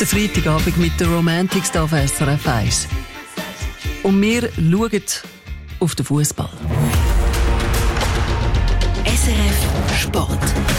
Der Freitagabend mit der Romantics hier auf SRF 1. Und wir schauen auf den Fußball. SRF Sport.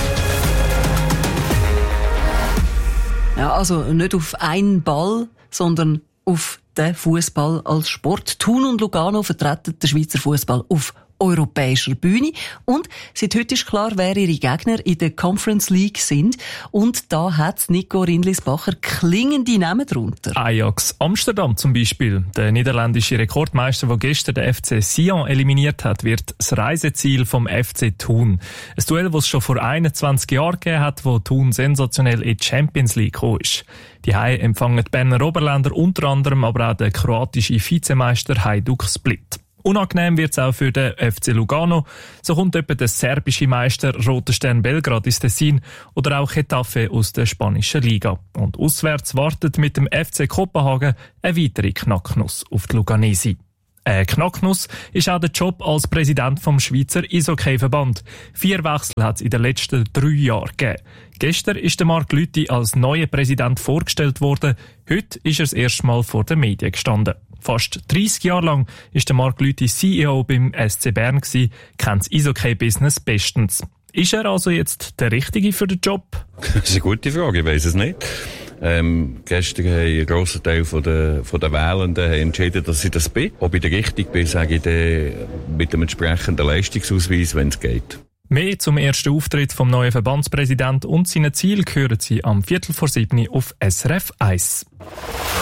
Ja, also nicht auf einen Ball, sondern auf den Fußball als Sport. Thun und Lugano vertreten den Schweizer Fußball auf europäischer Bühne. Und seit heute ist klar, wer ihre Gegner in der Conference League sind. Und da hat Nico Rindlisbacher klingende Namen drunter. Ajax Amsterdam zum Beispiel. Der niederländische Rekordmeister, der gestern den FC Sion eliminiert hat, wird das Reiseziel vom FC Thun. Ein Duell, das es schon vor 21 Jahren gegeben hat, wo Thun sensationell in die Champions League gekommen ist. Die Hai empfangen die Berner Oberländer, unter anderem aber auch den kroatischen Vizemeister Hajduk Split. Unangenehm wird's auch für den FC Lugano. So kommt etwa der serbische Meister Roter Stern Belgrad ins Tessin oder auch Getafe aus der spanischen Liga. Und auswärts wartet mit dem FC Kopenhagen eine weitere Knacknuss auf die Luganesi. Knacknuss ist auch der Job als Präsident vom Schweizer Eishockey-Verband. 4 Wechsel hat es in den letzten 3 Jahren gegeben. Gestern ist der Marc Lüthi als neuer Präsident vorgestellt worden. Heute ist er das erste Mal vor den Medien gestanden. Fast 30 Jahre lang ist der Marc Lüthi CEO beim SC Bern gewesen, kennt das Eishockey-Business bestens. Ist er also jetzt der Richtige für den Job? Das ist eine gute Frage, ich weiss es nicht. Gestern haben ein grosser Teil von den Wählenden entschieden, dass ich das bin. Ob ich der Richtige bin, sage ich dann mit dem entsprechenden Leistungsausweis, wenn es geht. Mehr zum ersten Auftritt vom neuen Verbandspräsidenten und seinen Zielen hören Sie am 6:15 auf SRF 1.